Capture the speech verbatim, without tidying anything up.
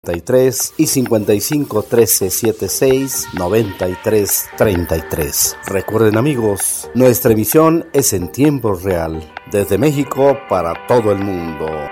y tres y cincuenta y cinco trece setenta y seis noventa y tres treinta y tres. Recuerden, amigos, nuestra emisión es en tiempo real, desde México para todo el mundo.